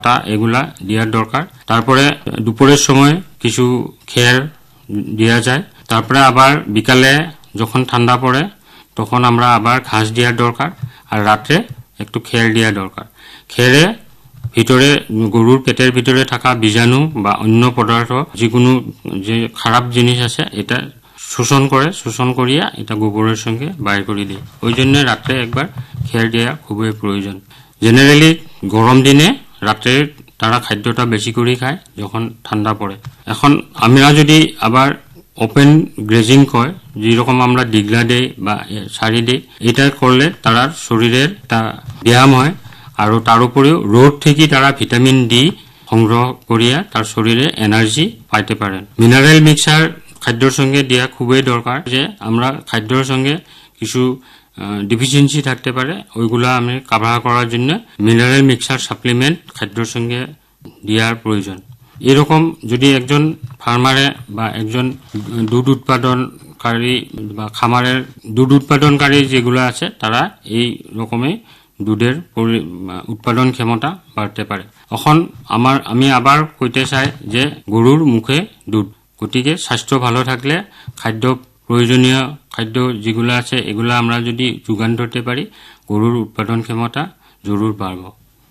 তা এগুলা দেওয়ার দরকার। তারপরে দুপুরের সময় কিছু খের দেওয়া যায়। তারপরে আবার বিকালে যখন ঠান্ডা পড়ে তখন আমরা আবার ঘাস দেওয়ার দরকার, আর রাত্রে একটু খের দেওয়া দরকার। খেরে ভিতরে গরুর পেটের ভিতরে থাকা বীজাণু বা অন্য পদার্থ যিকোনো যে খারাপ জিনিস আছে এটা শোষণ করিয়া এটা গোবরের সঙ্গে বাইর করে দিয়ে। ওই জন্য রাত্রে একবার খের দেওয়া খুবই প্রয়োজন। জেনারেলি গরম দিনে রাত্রে তারা খাদ্যটা বেশি করে খায় যখন ঠান্ডা পড়ে। এখন আমরা যদি আবার ওপেন গ্রেজিং কয়, যেরকম আমরা ডিগলা দেই বা সারি দেই, এটা করলে তার শরীরের একটা ব্যায়াম হয়, আর তার উপরেও রোদ থেকে তারা ভিটামিন ডি সংগ্রহ করিয়া তার শরীরে এনার্জি পাইতে পারেন। মিনারেল মিক্সার খাদ্যর সঙ্গে দেওয়া খুবই দরকার, যে আমরা খাদ্যর সঙ্গে কিছু ডিফিসিয়েন্সি থাকতে পারে, ওইগুলা আমি কাভার করার জন্য মিনারেল মিক্সার সাপ্লিমেন্ট খাদ্যর সঙ্গে দেওয়ার প্রয়োজন। এরকম যদি একজন ফার্মারে বা একজন দুধ উৎপাদনকারী বা খামারের দুধ উৎপাদনকারী যেগুলো আছে তারা এই রকমই দুধের উৎপাদন ক্ষমতা বাড়তে পারে। এখন আমি আবার কইতে চাই যে গরুর মুখে দুধ, গতিকে স্বাস্থ্য ভালো থাকলে প্রয়োজনীয় খাদ্য যেগুলো আছে এগুলো আমরা যদি যোগান ধরতে পারি, গরুর উৎপাদন ক্ষমতা জরুর বাড়ব।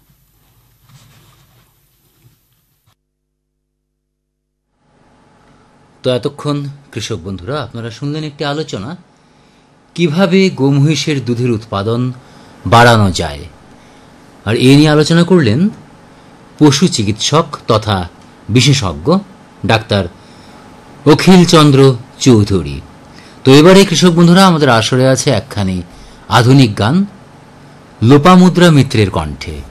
তো এতক্ষণ কৃষক বন্ধুরা আপনারা শুনলেন একটি আলোচনা, কিভাবে গোমহিষের দুধের উৎপাদন বাড়ানো যায়। আর এ নিয়ে আলোচনা করলেন পশু চিকিৎসক তথা বিশেষজ্ঞ ডাক্তার অখিল চন্দ্র চৌধুরী। তো এবারে কৃষক বন্ধুরা আমাদের আসরে আছে একখানি আধুনিক গান লোপামুদ্রা মিত্রের কণ্ঠে।